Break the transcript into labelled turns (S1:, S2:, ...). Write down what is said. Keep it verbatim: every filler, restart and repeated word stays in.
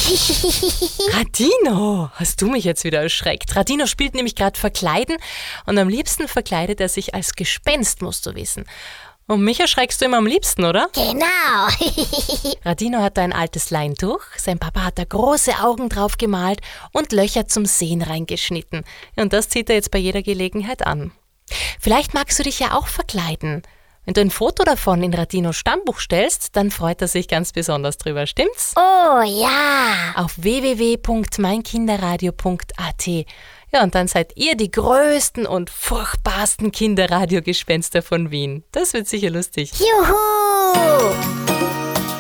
S1: Radino, hast du mich jetzt wieder erschreckt. Radino spielt nämlich gerade Verkleiden und am liebsten verkleidet er sich als Gespenst, musst du wissen. Und mich erschreckst du immer am liebsten, oder?
S2: Genau.
S1: Radino hat da ein altes Leintuch, sein Papa hat da große Augen drauf gemalt und Löcher zum Sehen reingeschnitten. Und das zieht er jetzt bei jeder Gelegenheit an. Vielleicht magst du dich ja auch verkleiden. Wenn du ein Foto davon in Radinos Stammbuch stellst, dann freut er sich ganz besonders drüber, stimmt's?
S2: Oh ja.
S1: Auf w w w punkt mein kinderradio punkt a t. Ja, und dann seid ihr die größten und furchtbarsten Kinderradiogespenster von Wien. Das wird sicher lustig.
S2: Juhu!